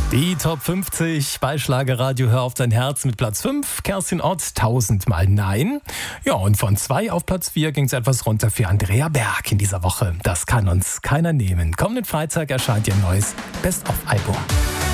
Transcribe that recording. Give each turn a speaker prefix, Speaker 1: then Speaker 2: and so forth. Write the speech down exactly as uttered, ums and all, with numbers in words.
Speaker 1: Die Top fünfzig bei Schlagerradio Hör auf dein Herz mit Platz fünf. Kerstin Ott, tausendmal Nein. Ja, und von zwei auf Platz vier ging es etwas runter für Andrea Berg in dieser Woche. Das kann uns keiner nehmen. Kommenden Freitag erscheint ihr neues Best-of-Album.